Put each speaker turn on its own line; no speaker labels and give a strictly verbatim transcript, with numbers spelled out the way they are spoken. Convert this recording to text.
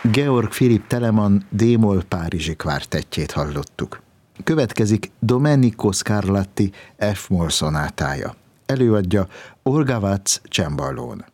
Georg Philipp Telemann D-moll Párizsi kvártettjét hallottuk. Következik Domenico Scarlatti F-moll szonátája. Előadja Olga Watts cemballón.